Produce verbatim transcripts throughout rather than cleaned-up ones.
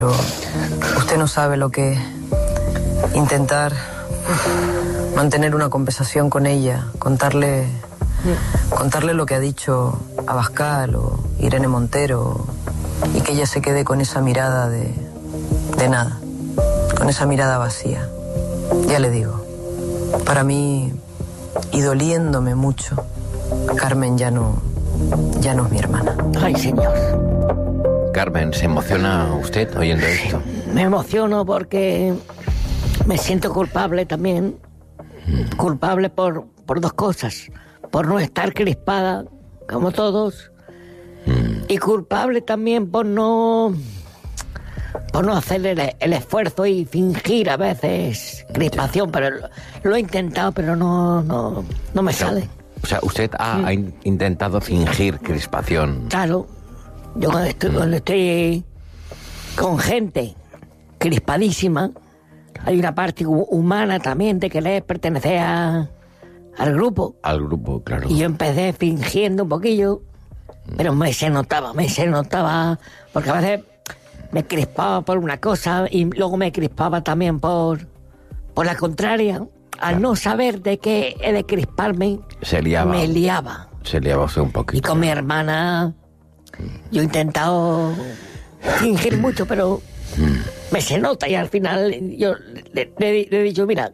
Usted no sabe lo que intentar mantener una conversación con ella, contarle, contarle lo que ha dicho Abascal o Irene Montero, y que ella se quede con esa mirada de, de nada, con esa mirada vacía. Ya le digo, para mí, y doliéndome mucho, Carmen ya no, ya no es mi hermana. Ay, señor. Carmen, ¿se emociona usted oyendo esto? Me emociono porque me siento culpable también. Mm. Culpable por, por dos cosas. Por no estar crispada, como todos. Mm. Y culpable también por no... por no hacer el, el esfuerzo y fingir a veces crispación. Pero lo, lo he intentado, pero no, no, no me sale. O sea, usted ha, mm. ha in, intentado fingir crispación. Claro. Yo cuando estoy, cuando estoy con gente crispadísima, hay una parte humana también de querer pertenecer a, al grupo. Al grupo, claro. Y yo empecé fingiendo un poquillo, pero me se notaba, me se notaba, porque a veces me crispaba por una cosa y luego me crispaba también por, por la contraria. Al no saber de qué he de crisparme, se liaba. me liaba. Se liaba usted un poquito. Y con mi hermana... Yo he intentado fingir mucho, pero me se nota y al final yo le, le, le he dicho, mira,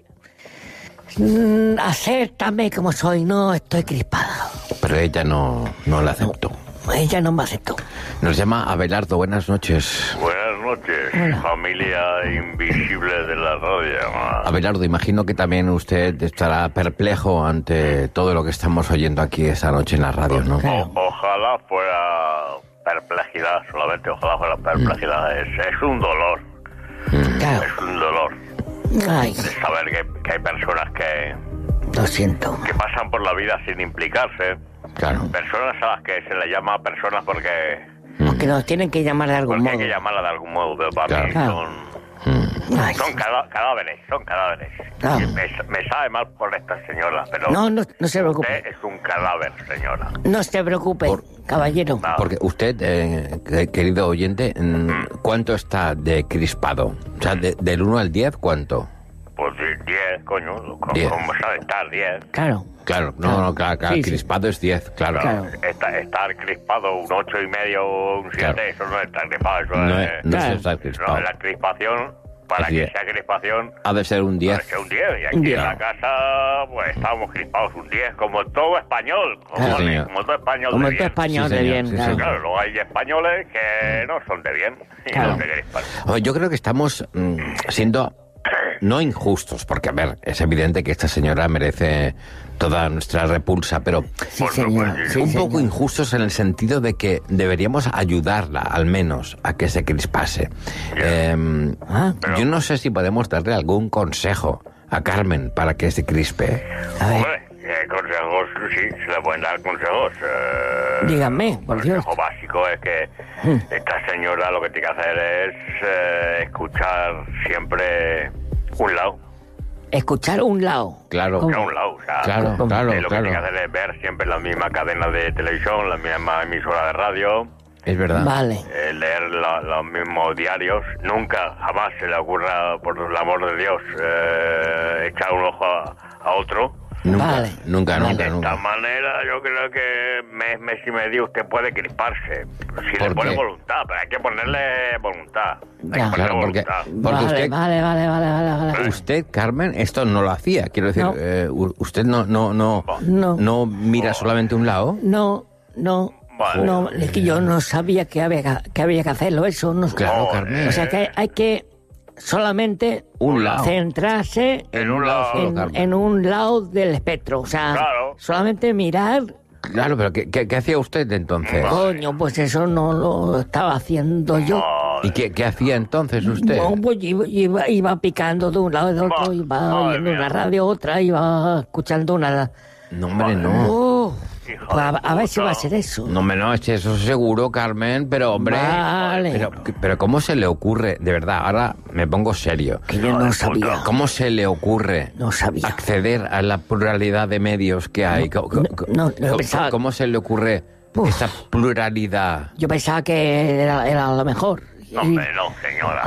mmm, acéptame como soy, no estoy crispada. Pero ella no, no la aceptó. No, ella no me aceptó. Nos llama Abelardo, buenas noches. Buenas noches, Hola. Familia invisible de la radio. Abelardo, imagino que también usted estará perplejo ante todo lo que estamos oyendo aquí esta noche en la radio, ¿no? O, ojalá fuera perplejidad, solamente ojalá fuera perplejidad. Mm. Es, es un dolor. Mm. Claro. Es un dolor. Ay. De saber que, que hay personas que... Lo siento. Que pasan por la vida sin implicarse. Claro. Personas a las que se les llama personas porque... Porque nos tienen que llamar de algún porque modo. Porque hay que llamarla de algún modo, pero para claro. mí Claro. son... Mm. Ay, son cada, cadáveres, son cadáveres. Ah. Me, me sabe mal por esta señora, pero... No, no, no se preocupe. Usted es un cadáver, señora. No se preocupe, por, caballero. No. Porque usted, eh, querido oyente, mm. ¿cuánto está de crispado? O sea, de, del uno al diez, ¿cuánto? Pues diez, coño. diez. ¿Cómo sabe estar diez? Claro. Claro, no, claro. no, claro, claro. Sí, crispado sí. Es diez, claro. claro. Estar, estar crispado un ocho y medio o un siete, claro. Eso no es estar crispado, eso no es... No claro. es estar crispado. No, la crispación, para que sea crispación... Ha de ser un diez. Ha de ser un diez, y aquí diez. En la casa, pues, estábamos crispados un diez, como todo español. Como, sí, de, como todo español como de bien. Como todo español sí, de bien, sí, claro. Claro, luego hay españoles que no son de bien, y claro. no se crispan. Yo creo que estamos mmm, siendo... no injustos, porque, a ver, es evidente que esta señora merece toda nuestra repulsa, pero sí, señor. Sí, un señor. poco injustos en el sentido de que deberíamos ayudarla, al menos, a que se crispase. Yeah. Eh, ah, yo no sé si podemos darle algún consejo a Carmen para que se crispe. A ver. Hombre, eh, consejos, sí, se le pueden dar consejos. Eh, Díganme, por Dios. El consejo básico es que hmm. esta señora lo que tiene que hacer es eh, escuchar siempre un lado. Escuchar un lado. Claro. Escuchar un lado, o sea, claro, como, claro, eh, lo claro. que tiene que hacer es ver siempre la misma cadena de televisión, la misma emisora de radio. Es verdad. Vale. Eh, leer la, los mismos diarios. Nunca, jamás se le ocurra, por el amor de Dios, eh, echar un ojo a, a otro. Nunca, vale. nunca, vale. nunca, de nunca. esta manera yo creo que mes, mes y medio usted puede crisparse. Si le pone qué? voluntad, pero hay que ponerle voluntad. Hay Ya. que Claro, porque, voluntad. porque vale, usted, vale, vale, vale, vale, vale. usted, Carmen, esto no lo hacía. Quiero decir, No. eh, usted no, no, no, No. no mira solamente un lado. No, no. Vale. No, es que yo no sabía que había que, había que hacerlo, eso. No, Claro, Carmen. O sea que hay que solamente Un lado. centrarse En un lado solo, en, Carmen. en un lado del espectro. O sea, Claro. solamente mirar. Claro, pero ¿qué, qué, qué hacía usted entonces? Coño, pues eso no lo estaba haciendo yo. ¿Y qué, qué hacía entonces usted? No, pues iba, iba, iba picando de un lado y de otro, Ma- iba madre oyendo mía. una radio, otra, iba escuchando una... No, hombre, no. Oh, Hija pues a, de a ver si puta. va a ser eso. No, hombre, no, es que eso seguro, Carmen, pero hombre... Vale. Pero, pero ¿cómo se le ocurre? De verdad, ahora me pongo serio. Que yo no sabía. ¿Cómo se le ocurre No sabía. acceder a la pluralidad de medios que hay? No, Co- no, co- no, yo co- pensaba- ¿Cómo se le ocurre Uf. esta pluralidad? Yo pensaba que era, era lo mejor. No, hombre, no, señora.